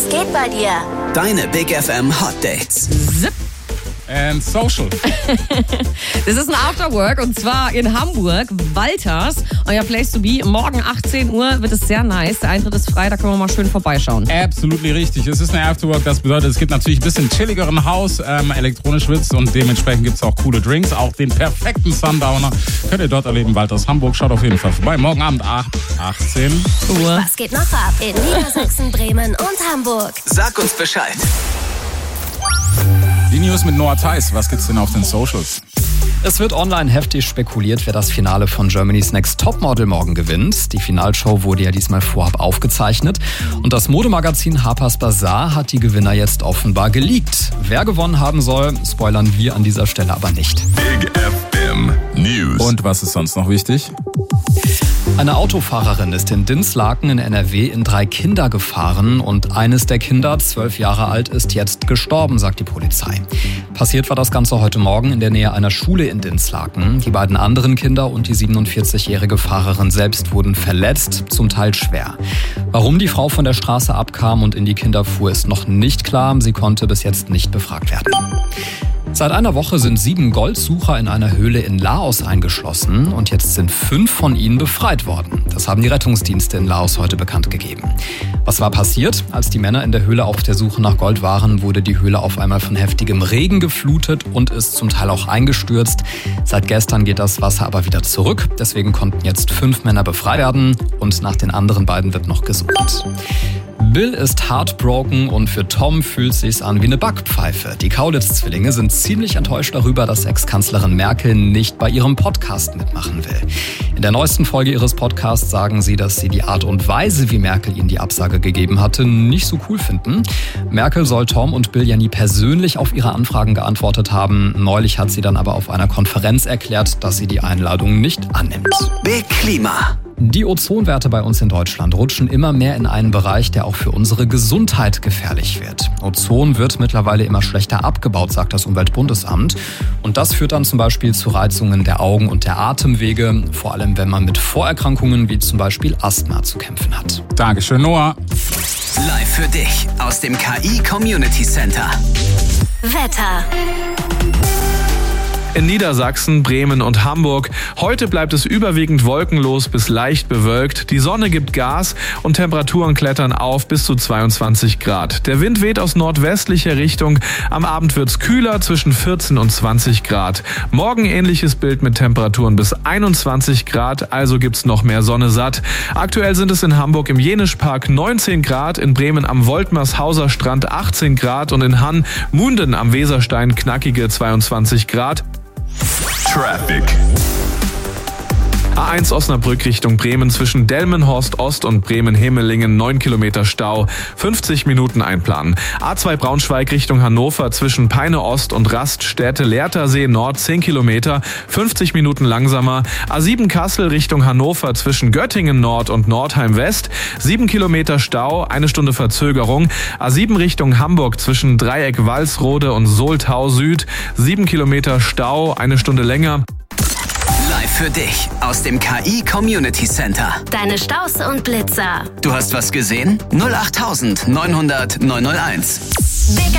Was geht bei dir? Deine Big FM Hot Dates. Zip. And social. Das ist ein Afterwork und zwar in Hamburg, Walters, euer Place to be. Morgen 18 Uhr wird es sehr nice. Der Eintritt ist frei, da können wir mal schön vorbeischauen. Absolut richtig. Es ist eine Afterwork, das bedeutet, es gibt natürlich ein bisschen chilligeren Haus, elektronisch wird's und dementsprechend gibt's auch coole Drinks. Auch den perfekten Sundowner könnt ihr dort erleben. Walters Hamburg, schaut auf jeden Fall vorbei. Morgen Abend 18 Uhr. Was geht noch ab in Niedersachsen, Bremen und Hamburg? Sag uns Bescheid. Die News mit Noah Theis. Was gibt's denn auf den Socials? Es wird online heftig spekuliert, wer das Finale von Germany's Next Topmodel morgen gewinnt. Die Finalshow wurde ja diesmal vorab aufgezeichnet. Und das Modemagazin Harper's Bazaar hat die Gewinner jetzt offenbar geleakt. Wer gewonnen haben soll, spoilern wir an dieser Stelle aber nicht. Big FM News. Und was ist sonst noch wichtig? Eine Autofahrerin ist in Dinslaken in NRW in 3 Kinder gefahren und eines der Kinder, 12 Jahre alt, ist jetzt gestorben, sagt die Polizei. Passiert war das Ganze heute Morgen in der Nähe einer Schule in Dinslaken. Die beiden anderen Kinder und die 47-jährige Fahrerin selbst wurden verletzt, zum Teil schwer. Warum die Frau von der Straße abkam und in die Kinder fuhr, ist noch nicht klar. Sie konnte bis jetzt nicht befragt werden. Seit einer Woche sind 7 Goldsucher in einer Höhle in Laos eingeschlossen und jetzt sind 5 von ihnen befreit worden. Das haben die Rettungsdienste in Laos heute bekannt gegeben. Was war passiert? Als die Männer in der Höhle auf der Suche nach Gold waren, wurde die Höhle auf einmal von heftigem Regen geflutet und ist zum Teil auch eingestürzt. Seit gestern geht das Wasser aber wieder zurück. Deswegen konnten jetzt 5 Männer befreit werden und nach den anderen beiden wird noch gesucht. Bill ist heartbroken und für Tom fühlt sich's an wie eine Backpfeife. Die Kaulitz-Zwillinge sind ziemlich enttäuscht darüber, dass Ex-Kanzlerin Merkel nicht bei ihrem Podcast mitmachen will. In der neuesten Folge ihres Podcasts sagen sie, dass sie die Art und Weise, wie Merkel ihnen die Absage gegeben hatte, nicht so cool finden. Merkel soll Tom und Bill ja nie persönlich auf ihre Anfragen geantwortet haben. Neulich hat sie dann aber auf einer Konferenz erklärt, dass sie die Einladung nicht annimmt. Big Klima. Die Ozonwerte bei uns in Deutschland rutschen immer mehr in einen Bereich, der auch für unsere Gesundheit gefährlich wird. Ozon wird mittlerweile immer schlechter abgebaut, sagt das Umweltbundesamt. Und das führt dann zum Beispiel zu Reizungen der Augen und der Atemwege, vor allem wenn man mit Vorerkrankungen wie zum Beispiel Asthma zu kämpfen hat. Dankeschön, Noah. Live für dich aus dem KI Community Center. Wetter. In Niedersachsen, Bremen und Hamburg. Heute bleibt es überwiegend wolkenlos bis leicht bewölkt. Die Sonne gibt Gas und Temperaturen klettern auf bis zu 22 Grad. Der Wind weht aus nordwestlicher Richtung. Am Abend wird's kühler, zwischen 14 und 20 Grad. Morgen ähnliches Bild mit Temperaturen bis 21 Grad, also gibt's noch mehr Sonne satt. Aktuell sind es in Hamburg im Jenischpark 19 Grad, in Bremen am Woltmershauser Strand 18 Grad und in Hann-Munden am Weserstein knackige 22 Grad. Traffic. A1 Osnabrück Richtung Bremen zwischen Delmenhorst Ost und Bremen-Hemelingen 9 Kilometer Stau, 50 Minuten einplanen. A2 Braunschweig Richtung Hannover zwischen Peine Ost und Raststätte-Lehrtersee Nord 10 Kilometer, 50 Minuten langsamer. A7 Kassel Richtung Hannover zwischen Göttingen Nord und Nordheim West, 7 Kilometer Stau, 1 Stunde Verzögerung. A7 Richtung Hamburg zwischen Dreieck Walsrode und Soltau Süd, 7 Kilometer Stau, 1 Stunde länger. Live für dich aus dem KI Community Center. Deine Staus und Blitzer. Du hast was gesehen? 08900 901. Big